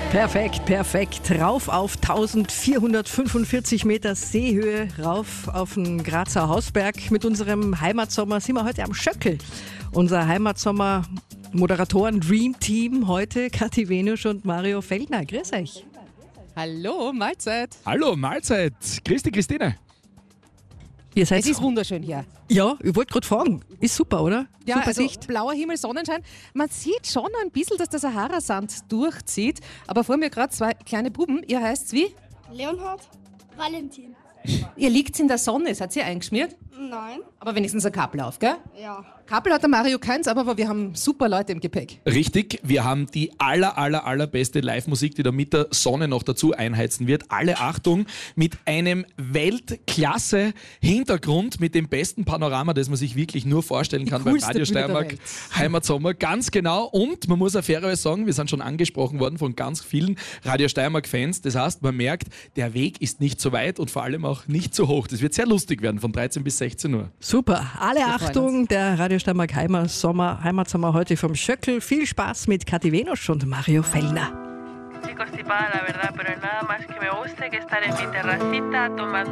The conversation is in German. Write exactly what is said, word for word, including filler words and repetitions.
Perfekt, perfekt. Rauf auf eintausendvierhundertfünfundvierzig Meter Seehöhe, rauf auf den Grazer Hausberg. Mit unserem Heimatsommer sind wir heute am Schöckel. Unser Heimatsommer Moderatoren Dream Team heute, Kathi Wenusch und Mario Feldner. Grüß euch. Hallo, Mahlzeit. Hallo, Mahlzeit. Grüß dich, Christine. Ihr seid Es ist wunderschön hier. Ja, ich wollte gerade fragen. Ist super, oder? Ja, super also Sicht. blauer Himmel, Sonnenschein. Man sieht schon ein bisschen, dass der Sahara-Sand durchzieht. Aber vor mir gerade zwei kleine Buben. Ihr heißt's wie? Leonhard, Valentin. Ihr liegt in der Sonne. Seid ihr eingeschmiert? Nein. Aber wenigstens ein Kappel auf, gell? Ja. Kappel hat der Mario keins, aber wir haben super Leute im Gepäck. Richtig, wir haben die aller, aller, allerbeste Live-Musik, die da mit der Sonne noch dazu einheizen wird. Alle Achtung, mit einem Weltklasse-Hintergrund, mit dem besten Panorama, das man sich wirklich nur vorstellen kann beim coolste Radio Bühne der Steiermark Welt. Heimatsommer. Ganz genau. Und man muss auch fairerweise sagen, wir sind schon angesprochen worden von ganz vielen Radio Steiermark-Fans. Das heißt, man merkt, der Weg ist nicht so weit und vor allem auch nicht so hoch. Das wird sehr lustig werden von dreizehn bis sechzehn Uhr. Super. Alle freuen Achtung, der Radio Steiermark Heimatsommer, Heimatsommer heute vom Schöckel. Viel Spaß mit Kathi Wenusch und Mario Feldner. Constipada, la verdad, pero nada más que me gusta que estar en mi terracita tomando